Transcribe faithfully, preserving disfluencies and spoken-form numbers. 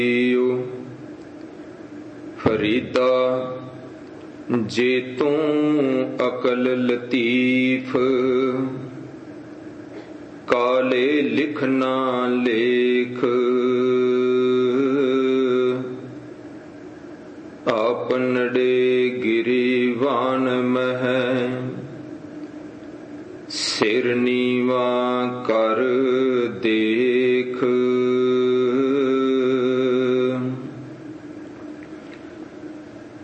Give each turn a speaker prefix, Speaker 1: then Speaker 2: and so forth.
Speaker 1: ਫਰੀਦਾ ਜੇ ਤੂੰ ਅਕਲ ਲਤੀਫ, ਕਾਲੇ ਲਿਖਣਾ ਲੇਖ। ਆਪਨੜੇ ਗਿਰੀਵਾਨ ਮਹਿ, ਸਿਰ ਨੀਵਾ ਕਰ ਦੇ।